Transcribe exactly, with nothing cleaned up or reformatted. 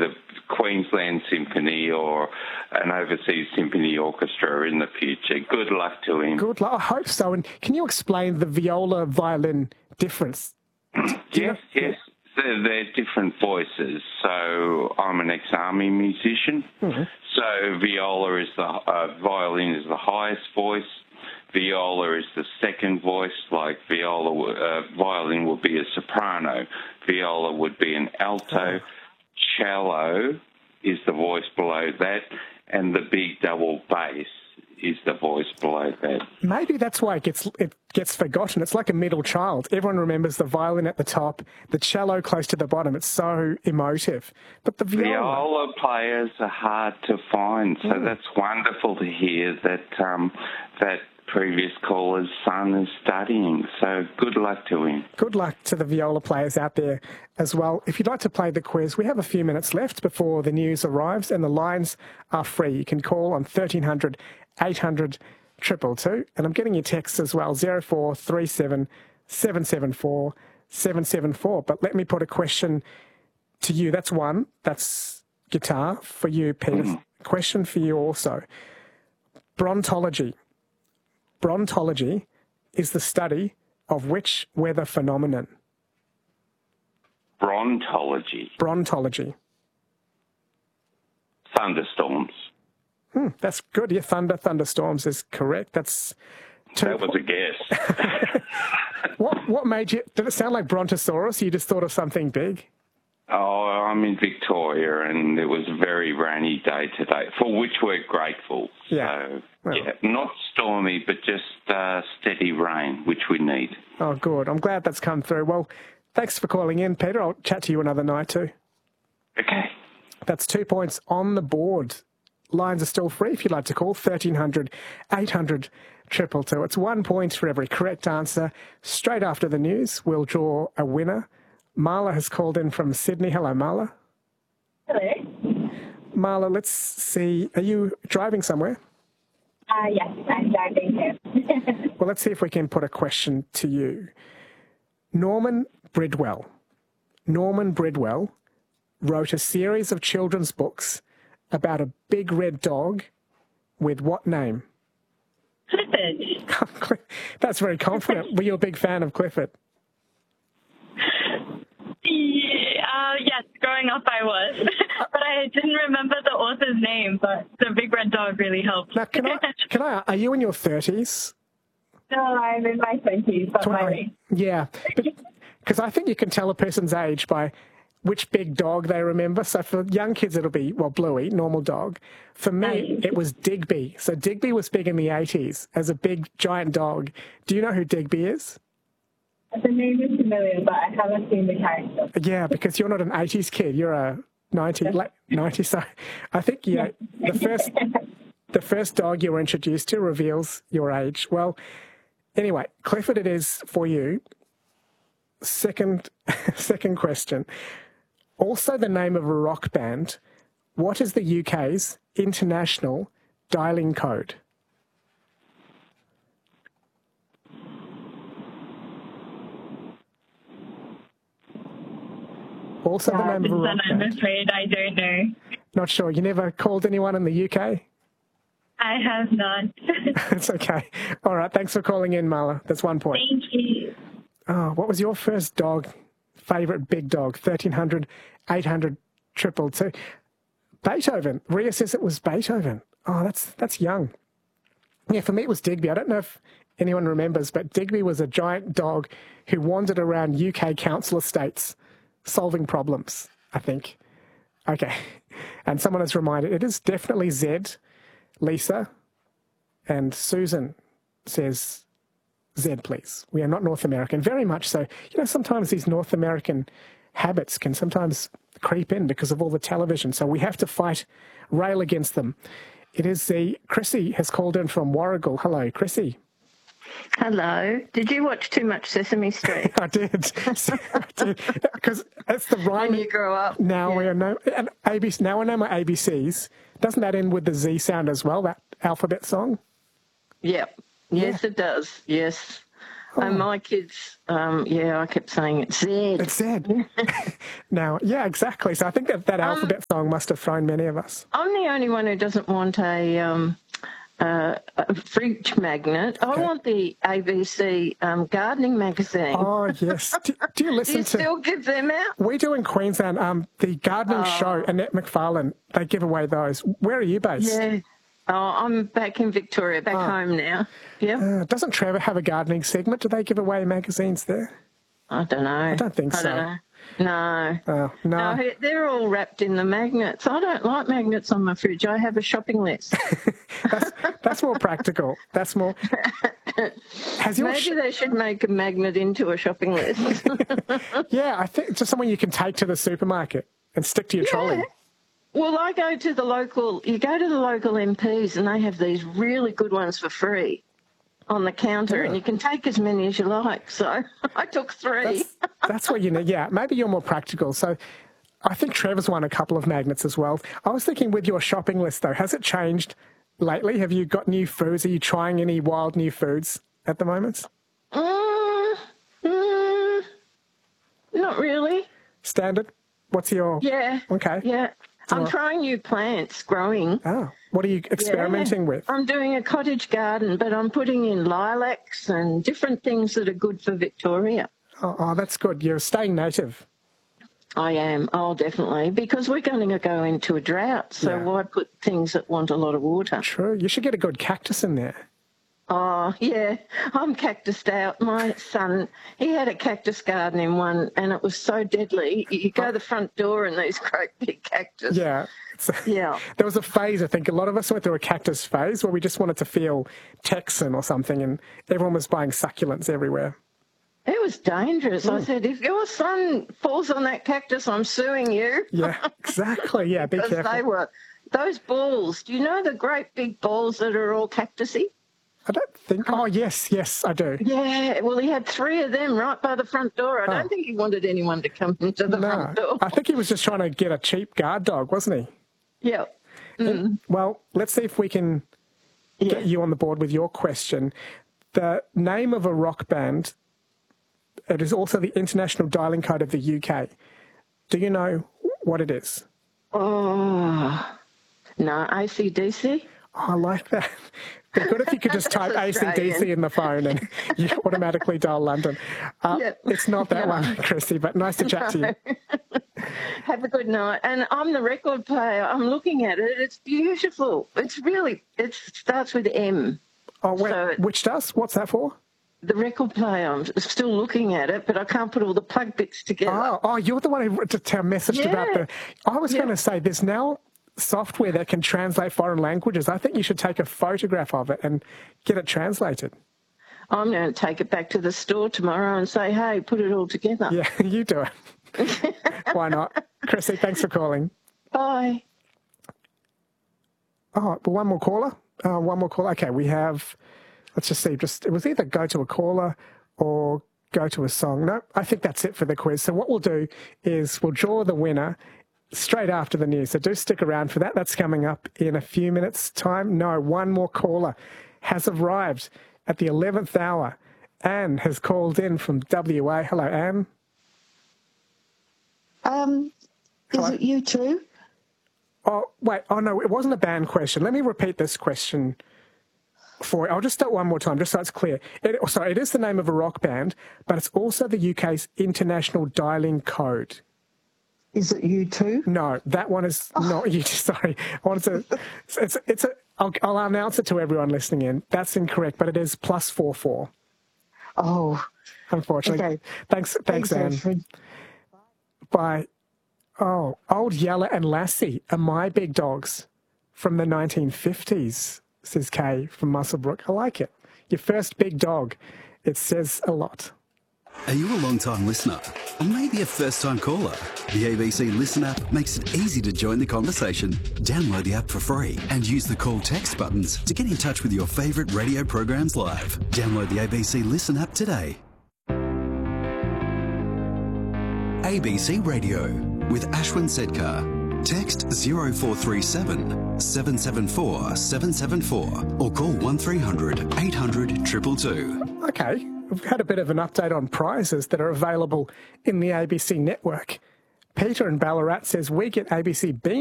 the Queensland Symphony or an overseas symphony orchestra in the future. Good luck to him. Good luck. I hope so. And can you explain the viola-violin difference? Yes, yes. They're, they're different voices. So I'm an ex-army musician. Mm-hmm. So viola is the uh, violin is the highest voice. Viola is the second voice. Like viola, uh, violin would be a soprano. Viola would be an alto. Cello is the voice below that, and the big double bass is the voice below that. Maybe that's why it gets it gets forgotten. It's like a middle child. Everyone remembers the violin at the top, the cello close to the bottom. It's so emotive. But the viola... Viola players are hard to find, so mm. that's wonderful to hear that um, that previous caller's son is studying. So good luck to him. Good luck to the viola players out there as well. If you'd like to play the quiz, we have a few minutes left before the news arrives, and the lines are free. You can call on thirteen hundred, eight hundred, two two two, and I'm getting your texts as well, zero four three seven, seven seven four, seven seven four. But let me put a question to you. That's one. That's guitar for you, Peter. Mm. Question for you also. Brontology. Brontology is the study of which weather phenomenon? Brontology. Brontology. Thunderstorms. Hmm, that's good. Yeah, thunder, thunderstorms is correct. That's two that was a guess. what what made you? Did it sound like Brontosaurus? You just thought of something big? Oh, I'm in Victoria, and it was a very rainy day today, for which we're grateful. Yeah. So, well, yeah, not stormy, but just uh, steady rain, which we need. Oh, good. I'm glad that's come through. Well, thanks for calling in, Peter. I'll chat to you another night too. Okay. That's two points on the board. Lines are still free if you'd like to call, thirteen hundred, eight hundred, two two two. It's one point for every correct answer. Straight after the news, we'll draw a winner. Marla has called in from Sydney. Hello, Marla. Hello. Marla, let's see. Are you driving somewhere? Uh, yes, I'm driving here. Well, let's see if we can put a question to you. Norman Bridwell. Norman Bridwell wrote a series of children's books about a big red dog with what name? Clifford. That's very confident. Were you a big fan of Clifford? Uh, yes, growing up I was, but I didn't remember the author's name, but the big red dog really helped. Now, can I, can I, are you in your thirties? No, I'm in my twenties, but my... Yeah, because I think you can tell a person's age by which big dog they remember. So for young kids, it'll be, well, Bluey, normal dog. For me, it was Digby. So Digby was big in the eighties as a big, giant dog. Do you know who Digby is? The name is familiar, but I haven't seen the character. Yeah, because you're not an eighties kid. You're a ninety, late ninety. So I think, yeah, the first the first dog you were introduced to reveals your age. Well, anyway, Clifford it is for you. Second, second question. Also the name of a rock band. What is the U K's international dialing code? Also the name of a rock band. I'm afraid I don't know. Not sure. You never called anyone in the U K? I have not. It's okay. All right. Thanks for calling in, Marla. That's one point. Thank you. Oh, what was your first dog, favourite big dog? thirteen hundred, eight hundred, two two two. Beethoven. Ria says it was Beethoven. Oh, that's that's young. Yeah, for me it was Digby. I don't know if anyone remembers, but Digby was a giant dog who wandered around U K council estates solving problems, I think. Okay. And someone has reminded, it is definitely Zed, Lisa, and Susan says, Zed, please. We are not North American. Very much so. You know, sometimes these North American habits can sometimes creep in because of all the television. So we have to fight, rail against them. It is the, Chrissy has called in from Warrigal. Hello, Chrissy. Hello. Did you watch too much Sesame Street? I did. Because it's the rhyme. When you grow up. Now yeah. we know, and A B C, now I know my A B Cs. Doesn't that end with the Z sound as well, that alphabet song? Yep. Yes, yeah. it does. Yes. Oh. And my kids, um, yeah, I kept saying it's Zed. It's Zed. Now, yeah, exactly. So I think that that um, alphabet song must have thrown many of us. I'm the only one who doesn't want a, um, uh, a fridge magnet. Okay. I want the A B C um, gardening magazine. Oh, yes. Do, do you listen do you to... still give them out? We do in Queensland. Um, the gardening oh. show, Annette McFarlane, they give away those. Where are you based? Yeah. Oh, I'm back in Victoria, back oh. home now. Yeah. Uh, doesn't Trevor have a gardening segment? Do they give away magazines there? I don't know. I don't think I so. Don't know. No. Oh, no. No, they're all wrapped in the magnets. I don't like magnets on my fridge. I have a shopping list. that's, that's more practical. That's more... Has your Maybe sh- they should make a magnet into a shopping list. Yeah, I think just someone you can take to the supermarket and stick to your yeah. trolley. Well, I go to the local, you go to the local M Ps and they have these really good ones for free on the counter yeah. and you can take as many as you like. So I took three. That's, that's what you need. Yeah, maybe you're more practical. So I think Trevor's won a couple of magnets as well. I was thinking with your shopping list, though, has it changed lately? Have you got new foods? Are you trying any wild new foods at the moment? Mm, mm, not really. Standard? What's your... Yeah. Okay. Yeah. I'm trying new plants growing. Oh, what are you experimenting yeah. with? I'm doing a cottage garden, but I'm putting in lilacs and different things that are good for Victoria. Oh, oh that's good. You're staying native. I am. Oh, definitely. Because we're going to go into a drought, so yeah. why put things that want a lot of water? True. You should get a good cactus in there. Oh, yeah. I'm cactused out. My son, he had a cactus garden in one, and it was so deadly. You go to the front door and these great big cactus. Yeah. Yeah. There was a phase, I think, a lot of us went through a cactus phase where we just wanted to feel Texan or something, and everyone was buying succulents everywhere. It was dangerous. Mm. I said, if your son falls on that cactus, I'm suing you. Yeah, exactly. Yeah, be because careful. They were, those balls, do you know the great big balls that are all cactusy? I don't think. Oh, yes, yes, I do. Yeah, well, he had three of them right by the front door. I oh. don't think he wanted anyone to come into the no, front door. I think he was just trying to get a cheap guard dog, wasn't he? Yeah. Mm. Well, let's see if we can yeah. get you on the board with your question. The name of a rock band, it is also the international dialing code of the U K. Do you know what it is? Oh, no, A C D C? Oh, I like that. It'd be good if you could just type A C D C in the phone and you automatically dial London. Uh, yep. It's not that no. one, Chrissy, but nice to chat no. to you. Have a good night. And I'm the record player. I'm looking at it. It's beautiful. It's really, it starts with M. Oh, wait, so which does? What's that for? The record player. I'm still looking at it, but I can't put all the plug bits together. Oh, oh you're the one who just messaged yeah. about the... I was yeah. going to say, there's now software that can translate foreign languages. I think you should take a photograph of it and get it translated. I'm going to take it back to the store tomorrow and say, hey, put it all together. Yeah, you do it. Why not? Chrissy, thanks for calling. Bye. Oh, but one more caller. Uh, one more caller. Okay, we have, let's just see, just it was either go to a caller or go to a song. No, I think that's it for the quiz. So what we'll do is we'll draw the winner straight after the news. So do stick around for that. That's coming up in a few minutes' time. No, one more caller has arrived at the eleventh hour. Anne has called in from W A. Hello, Anne. Um, Hello? Is it U two? Oh, wait. Oh, no, it wasn't a band question. Let me repeat this question for you. I'll just start one more time, just so it's clear. It, sorry, it is the name of a rock band, but it's also the U K's international dialing code. Is it U two? No, that one is oh. not U two. Sorry. I wanted to, it's, it's, it's a, I'll, I'll announce it to everyone listening in. That's incorrect, but it is plus four four. Oh. Unfortunately. Okay. Thanks, thanks, thanks Anne. Alfred. By, oh, Old Yeller and Lassie are my big dogs from the nineteen fifties, says Kay from Muswellbrook. I like it. Your first big dog. It says a lot. Are you a long-time listener or maybe a first-time caller? The A B C Listen app makes it easy to join the conversation. Download the app for free and use the call text buttons to get in touch with your favourite radio programs live. Download the A B C Listen app today. A B C Radio with Ashwin Sedkar. Text zero four three seven, seven seven four, seven seven four or call one three hundred, eight hundred, two two two. Okay. we've had a bit of an update on prizes that are available in the A B C network. Peter in Ballarat says, we get A B C Bean